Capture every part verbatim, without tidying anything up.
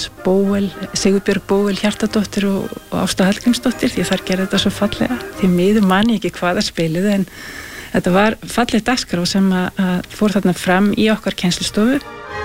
Bóel, Sigurbjörg Bóel Hjartardóttir og, og Ásta Hallgrímsdóttir, því þar gerði þetta svo fallega. Því miður man ég ekki hvað það spiluðu, en þetta var falleg dagskrá sem að, að fór þarna fram í okkar kennslustofu.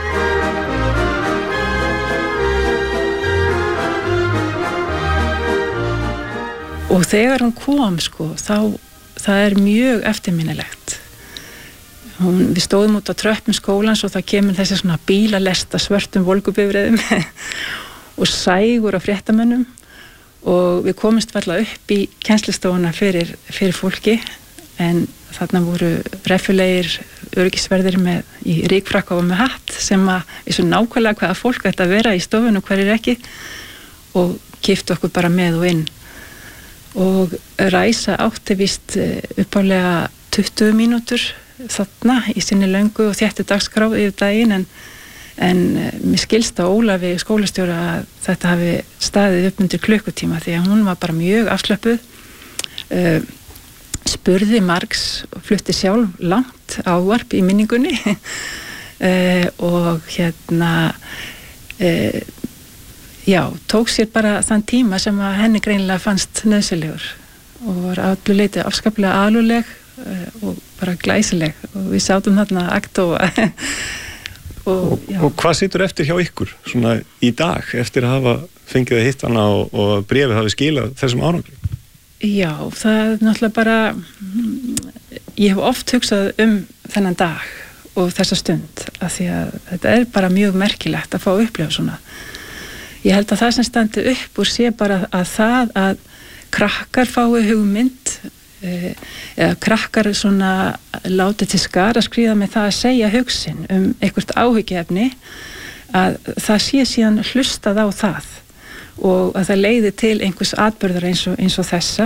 Og þegar hún kom, sko, þá, það er mjög eftirminnilegt. Hún, við stóðum út á tröppum skólans og það kemur þessi svona bílalesta svörtum volgubifreiðum og sægur á fréttamönnum og við komumst varla upp í kennslustofuna fyrir, fyrir fólki, en þarna voru reffulegir öryggisverðir með í ríkfrakka og með hatt sem að vissu nákvæmlega hvaða fólk þetta vera í stofun og hver er ekki, og keyptu okkur bara með og inn. Og Ræsa átti víst uppálega tuttugu mínútur þarna í sinni löngu og þéttu dagskrá yfir daginn, en, en mér skilst á Ólafi skólastjóra að þetta hafi staðið upp undir klukkutíma, því að hún var bara mjög afslöppuð, uh, spurði margs og flutti sjálf langt ávarp í minningunni uh, og hérna uh, já, tók sér bara þann tíma sem að henni greinilega fannst nauðsynlegur og var öllu leyti afskaplega alúðleg og bara glæsileg, og við sátum þarna akt og og, og hvað situr eftir hjá ykkur svona í dag eftir að hafa fengið að hitta hana og, og bréfið hafi skilað þessum árangri? Já, það er náttúrulega bara, ég hef oft hugsað um þennan dag og þessa stund, af því að þetta er bara mjög merkilegt að fá að upplifa svona. Ég held að það sem standi upp úr sé bara að það að krakkar fái hugmynd eða krakkar svona láti til skara skríða með það að segja hugsin um eitthvað áhyggjuefni, að það sé síðan hlustað á það og að það leiði til einhvers atburðar eins og, eins og þessa.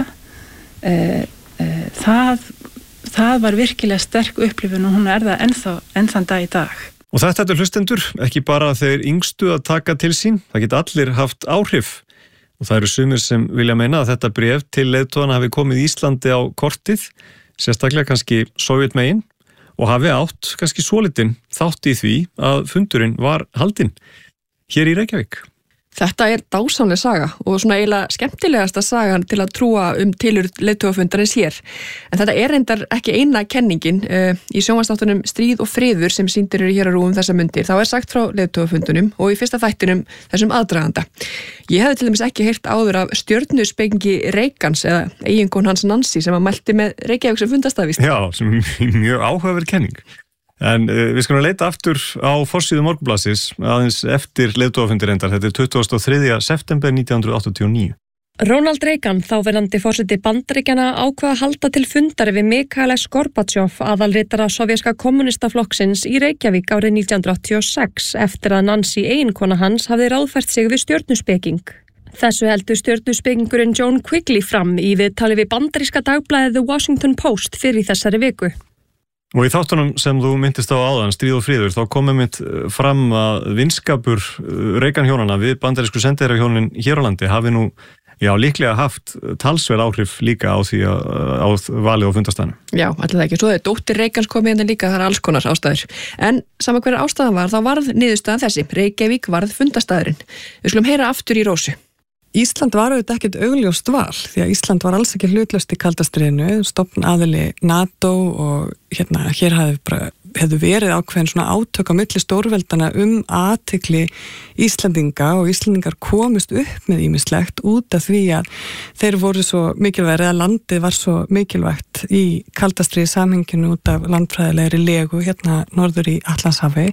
Það, það var virkilega sterk upplifun og hún er það ennþá, ennþann dag í dag. Og þetta er hlustendur, ekki bara þeir yngstu að taka til sín, það geta allir haft áhrif. Og það eru sumir sem vilja meina að þetta bréf til leiðtogana hafi komið Íslandi á kortið, sérstaklega kannski Sovétmegin, og hafi átt kannski svolítinn þátt í því að fundurinn var haldinn hér í Reykjavík. Þetta er dásamleg saga og svona eiginlega skemmtilegasta sagan til að trúa um tilurð leiðtogafundarins hér. En þetta er reyndar ekki eina kenningin. Í sjónvarpsþáttunum Stríð og friður sem sýndir eru hér að rúum þessa mundir, þá er sagt frá leiðtogafundunum og í fyrsta þættinum þessum aðdraganda. Ég hefði til dæmis ekki heyrt áður af stjörnuspekingi Reagans eða eiginkonu hans Nancy sem að mælti með Reykjavík sem fundarstað. Já, sem mjög áhugaverð kenning. En uh, við skulum leita aftur á forsíðu Morgunblaðsins aðeins eftir leiðtogafundir reyndar. Þetta er tuttugasta og þriðja september nítján hundruð áttatíu og níu. Ronald Reagan, þáverandi forseti Bandaríkjanna, ákvað að halda til fundar við Mikhail S. Gorbachev, aðalritara sovjerska kommunistaflokksins í Reykjavík árið nítján hundruð áttatíu og sex eftir að Nancy eiginkona hans hafði ráðfært sig við stjörnuspeking. Þessu heldur stjörnuspekingurinn John Quigley fram í viðtali við bandaríska dagblaðið The Washington Post fyrir þessari viku. Og í þáttunum sem þú myndist á áðan, Stríð og friður, þá komum mynd fram að vinskapur Reagan hjónana við bandarísku sendiherrahjónin hér á landi hafi nú, já, líklega haft talsverð áhrif líka á því að, á valið og fundarstaðinu. Já, allir ekki. Svo er dóttir Reagans komið hérna líka, það er alls konar ástæður. En sama hverja ástæðan var, þá varð niðurstaðan þessi. Reykjavík varð fundarstaðurinn. Við skulum heyra aftur í Rósu. Ísland var auðvitað ekkert augljóst val því að Ísland var alls ekki hlutlaust í kalda stríðinu, stofn aðili NATO og hérna hér hafði bara, hefðu verið ákveðin svona átök á milli stórveldana um athygli Íslandinga og Íslandingar komust upp með ýmislegt út af því að þeir voru svo mikilvægir eða landið var svo mikilvægt í kalda stríði samhenginu út af landfræðilegri legu hérna norður í Atlantshafi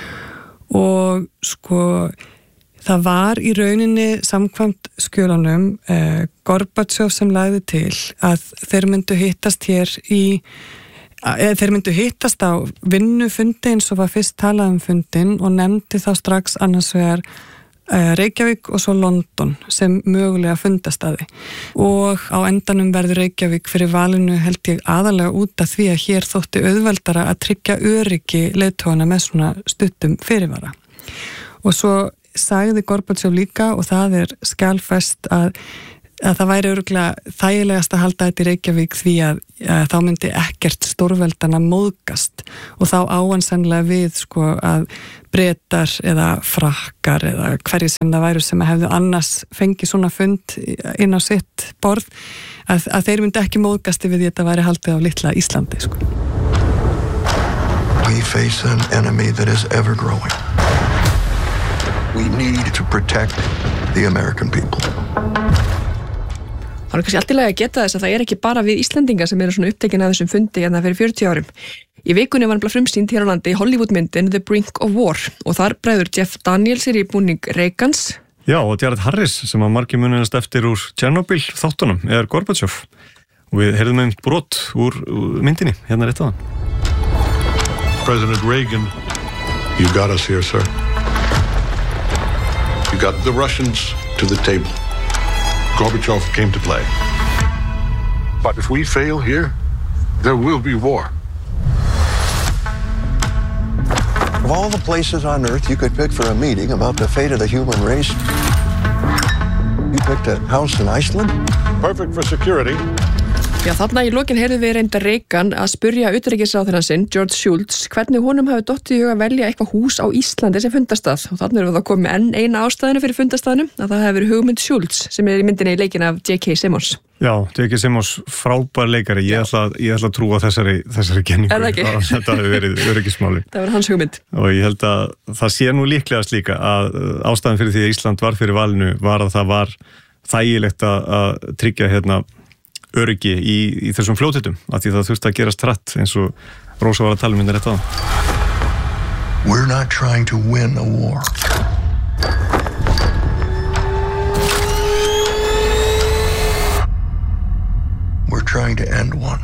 og sko það var í rauninni samkvæmt skjölunum eh, Gorbachev sem lagði til að þeir myndu hittast hér í, eða þeir myndu hittast á vinnufundi eins og var fyrst talað um fundin og nefndi þá strax annars vegar eh, Reykjavík og svo London sem mögulega fundastaði. Og á endanum verður Reykjavík fyrir valinu held ég aðalega út af því að hér þótti auðveldara að tryggja öryggi leiðtogana með svona stuttum fyrirvara. Og svo sagði Gorbachev líka og það er skjalfest að að það væri örugglega þægilegast að halda þetta í Reykjavík því að, að þá myndi ekkert stórveldana móðgast og þá áansennilega við sko að Bretar eða Frakkar eða hverju sem það væru sem hefðu annars fengið svona fund inn á sitt borð að, að þeir myndi ekki móðgasti við því að þetta væri haldið á litla Íslandi sko. We face an enemy that is ever growing. We need to protect the American people. Það er kannski allt í lagi að geta þess að það er ekki bara við Íslendingar sem eru svona upptekin af þessum fundi hérna fyrir fjörutíu árum. Í vikunni var nefnilega frumsýnd hér á landi Hollywoodmyndin The Brink of War og þar bregður Jeff Daniels er í búning Reagans. Já, og Jared Harris sem að margir munast eftir úr Chernobyl þáttunum er Gorbachev og við heyrðum um brot úr myndinni hérna rétt áðan. President Reagan, you got us here, sir. You got the Russians to the table. Gorbachev came to play. But if we fail here, there will be war. Of all the places on Earth you could pick for a meeting about the fate of the human race, you picked a house in Iceland? Perfect for security. Já, þarna í lokin heyrðum við reynda Reagan að spurja utanríkisráðherrann sinn, George Shultz, hvernig honum hafi dottið í huga að velja eitthvað hús á Íslandi sem fundastað. Og þarna erum við að koma með enn eina ástæðinu fyrir fundastaðinu, að það hefur verið hugmynd Shultz sem er í myndinni í leikin af J K Simmons. Já, J K Simmons, frábær leikari. Ég ætla, ég ætla að trúa þessari, þessari kenningu. Er það ekki? Það, þetta hefur verið öryggismáli. Það var hans hugmynd. Og ég held að það sé nú líklegast líka að ástæðan fyrir því að Ísland var fyrir valinu var að það var þægilegt að, að tryggja hérna öryggi í, í þessum fljótitum af því það þurfti að gerast hratt eins og Rósa var að tala um hérna rétt á. We're not trying to win a war. We're trying to end one.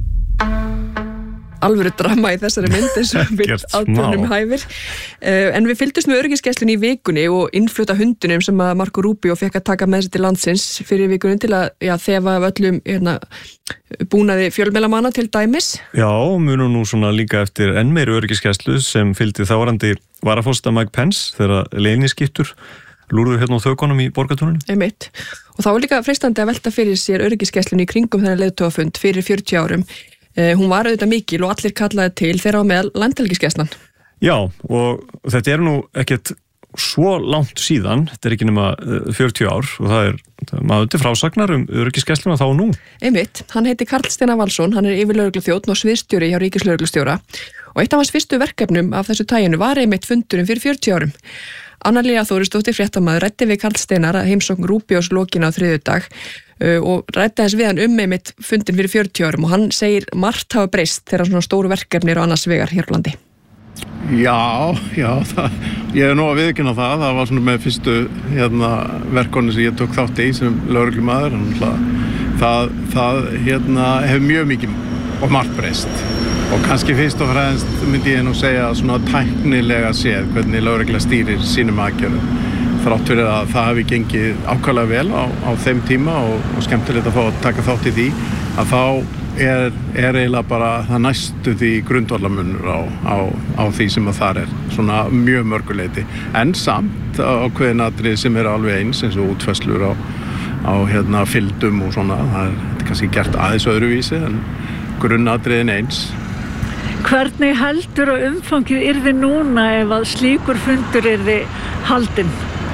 Alvöru drama í þessari mynd eins og við átunum hæfir. Uh, en við fylgdust með öryggisgæslunni í vikunni og innfluta hundunum sem að Marco Rubio fekk að taka með sér til landsins fyrir vikunni til að já, þefa af öllum hérna, búnaði fjölmiðlamanna til dæmis. Já, munum nú svona líka eftir enn meiri öryggisgæslu sem fylgdi þávarandi varaforseta Mike Pence þegar leyniskiptur lúrðu hérna á þökunum í borgartúnunum. Einmitt. Og þá var líka freistandi að velta fyrir sér öryggisgæslunni í kringum þennan leiðtogafund fyrir fjörutíu árum. Uh, hún var auðvitað mikil og allir kallaði til þeirra á meðal landhelgisgæslan. Já, og þetta er nú ekkert svo langt síðan, þetta er ekki nema fjörutíu ár og það er, maður til frásagnar um öryggisgæsluna þá og nú. Einmitt, hann heiti Karl Steinar Valsson, hann er yfirlögregluþjónn og sviðsstjóri hjá ríkislögreglustjóra og eitt af hans fyrstu verkefnum af þessu taginu var einmitt fundurinn fyrir fjörutíu árum. Anna-Lía Þórisdóttir fréttamaður ræddi við Karl Steinar að heimsókn Rúbíós lokin á þriðjudag uh, og ræddi hans við hann um einmitt fundin fyrir fjörutíu árum og hann segir margt hafa breyst þegar svona stóru verkefnir og annars vegar hér á landi. Já, já, það, ég er nú að viðurkenna það, það var svona með fyrstu hérna, verkefni sem ég tók þátt í sem lögreglumaður, það, það hérna, hefur mjög mikið og margt breyst. Og kannski fyrst og fremst myndi ég nú segja svona tæknilega séð hvernig lögregla stýrir sínum aðgerðum. Þrátt fyrir að það hafi gengið ákaflega vel á, á þeim tíma og, og skemmtilegt að fá að taka þátt í því, að þá er, er eiginlega bara það næstu því grundvallarmunur á, á, á því sem að þar er svona mjög mörguleiti. En samt ákveðin atriði sem er alveg eins eins og útfærslur á, á hérna, fylgdum og svona, það er, þetta er kannski gert aðeins öðruvísi en grunnatriðin eins. Hvernig heldur og umfangið yrði núna ef að slíkur fundur yrði haldinn?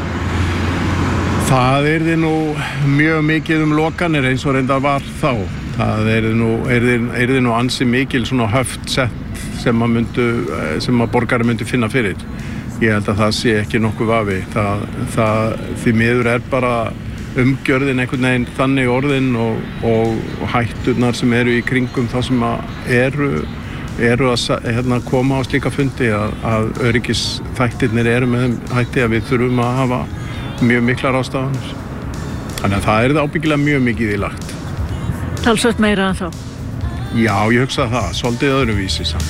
Það yrði nú mjög mikið um lokanir eins og reyndar var þá. Það yrði nú, yrði, yrði nú ansi mikil svona höft sett sem að, myndu, sem að borgari myndu finna fyrir. Ég held að það sé ekki nokkuð vafi. Það, það, því miður er bara umgjörðin einhvern veginn þannig orðin og, og, og hætturnar sem eru í kringum það sem að eru eru að hérna, koma á slíka fundi að, að öryggisþættirnir eru með þeim hætti að við þurfum að hafa mjög miklar ástafanir. Þannig að það er það ábyggilega mjög mikið í lagt. Talsvert meira en þá? Já, ég hugsa það, svolítið öðruvísi samt.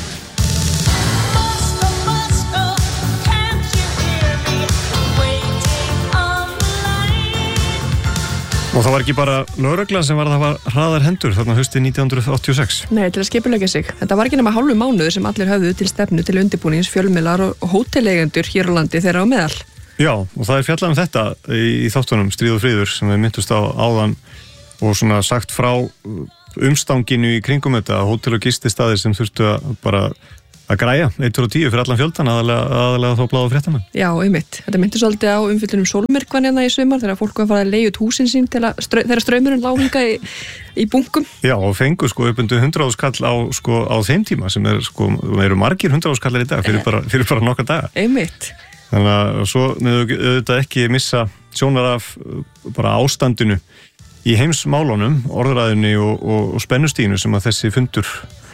Og það var ekki bara lögreglan sem var að hafa hraðar hendur þarna haustið nítján hundruð áttatíu og sex. Nei, til að skipuleggja sig. Þetta var ekki nema hálfu mánuður sem allir höfðu til stefnu til undirbúnings fjölmiðlar og hóteleigendur hér á landi þeirra á meðal. Já, og það er fjallað um þetta í, í þáttunum Stríð og friður sem við myndust á áðan og svona sagt frá umstanginu í kringum þetta, hótel og gististaðir sem þurftu að bara að græja, eitt til tíu fyrir allan fjöldan, aðalega, aðalega þá bláða fréttamenn. Já, einmitt. Þetta myndi svolítið á umfyllunum sólmyrkvan hérna í sumar þegar fólk var að fara að leigja út húsin sín til að strau, þegar straumurinn lá hingað í, í bunkum. Já, og fengu sko upp undir hundrað skall á, sko, á þeim tíma sem er sko, eru margir hundrað skallar í dag fyrir bara, fyrir bara nokkra daga. Einmitt. Þannig að svo með auðvitað ekki missa sjónar af bara ástandinu í heimsmálunum, orðræðinni og, og, og spennustínu sem að þessi fundur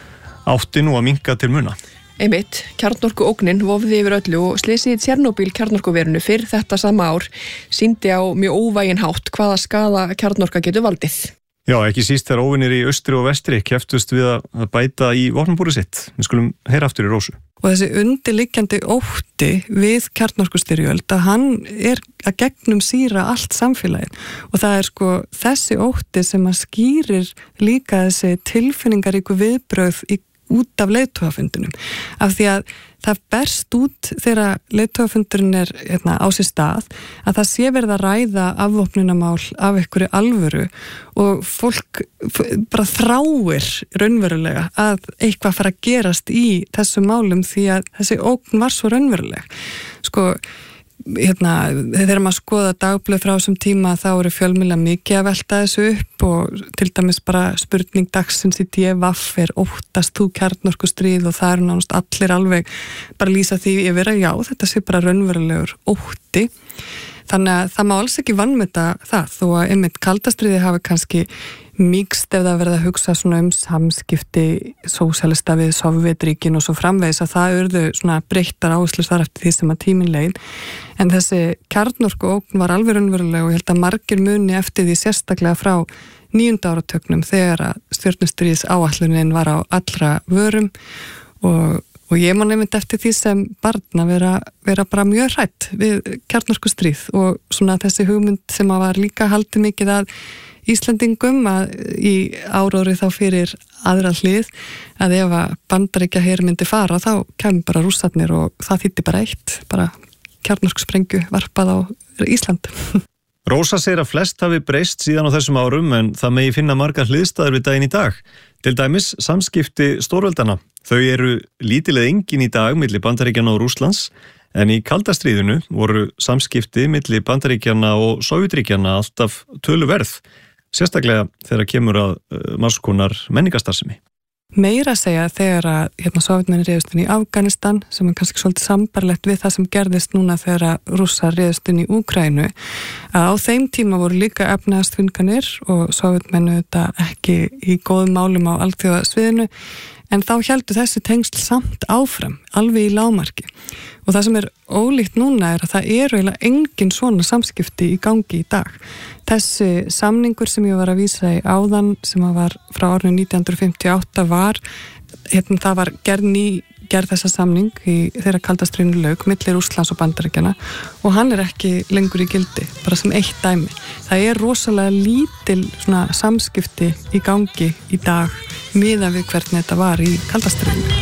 átti nú að minnka til muna. Einmitt, kjarnorku ógnin vofði yfir öllu og slysið í Tjernobyl kjarnorkuverinu fyrr þetta sama ár sýndi á mjög óvæginn hátt hvaða skaða kjarnorka getur valdið. Já, ekki síst þegar óvinir í austri og vestri keftust við að bæta í vopnabúrið sitt. Við skulum heyra aftur í Rósu. Og þessi undirliggjandi ótti við kjarnorkustyrjöld að hann er að gegnum sýra allt samfélagið og það er sko þessi ótti sem að skýrir líka þessi tilfinningaríku viðbrögð í út af leiðtogafundunum af því að það berst út þegar leiðtogafundurinn er hérna, á sér stað að það sé verið að ræða afvopnunarmál af einhverju alvöru og fólk bara þráir raunverulega að eitthvað fara að gerast í þessum málum því að þessi ógn var svo raunveruleg. Sko hérna, þegar maður skoða dagblöð frá þessum tíma þá eru fjölmiðlar mikið að velta þessu upp og til dæmis bara spurning dagsins í D V F er óttast þú kjarnorkustríð og það eru nánast allir alveg bara lýsa því yfir að já, þetta sé bara raunverulegur ótti. Þannig að það má alls ekki vanmeta það þó að einmitt kaldastríði hafi kannski mýkst ef það verða að hugsa svona um samskipti sósíalista við Sovjetríkin og svo framvegis að það urðu svona breyttar áherslur þar eftir því sem að tíminn leið. En þessi kjarnorku ógn var alveg raunveruleg og ég held að margir muni eftir því sérstaklega frá níunda áratögnum þegar að stjörnustríðs áætlunin var á allra vörum og Og ég man einmitt eftir því sem barn að vera, vera bara mjög hrætt við kjarnorkustríð og svona þessi hugmynd sem að var líka haldið mikið að Íslendingum að í áróri þá fyrir aðra hlið að ef að Bandaríkjaher myndi fara þá kemur bara Rússarnir og það þýddi bara eitt, bara kjarnorkusprengju varpað á Ísland. Rósa segir að flest hafi breyst síðan á þessum árum en það megi finna margar hliðstæður við daginn í dag. Til dæmis samskipti stórveldana. Þau eru lítilega engin í dag milli Bandaríkjanna og Rússlands en í kalda stríðinu voru samskipti milli Bandaríkjanna og Sovjetríkjanna alltaf töluverð, sérstaklega þegar kemur að margskonar menningarstarfsemi. Meira að segja þegar að hérna, Sovjetmenn réðust inn í Afganistan sem er kannski svolítið sambarlegt við það sem gerðist núna þegar að Rússar réðust inn í Úkraínu að á þeim tíma voru líka efnahagsþvinganir og Sovjetmenn auðvitað ekki í góðum málum á alþjóðasviðinu en þá héldu þessi tengsl samt áfram, alveg í lágmarki. Og það sem er ólíkt núna er að það eru eiginlega engin svona samskipti í gangi í dag. Þessi samningur sem ég var að vísa í áðan sem var frá árinu nítján hundruð fimmtíu og átta var, hérna það var gerð ný, gerð þessa samning í þeirra kaldastríðinu lauk milli Rússlands og Bandaríkjanna og hann er ekki lengur í gildi, bara sem eitt dæmi. Það er rosalega lítil svona samskipti í gangi í dag miðað við hvernig þetta var í kaldastríðinu.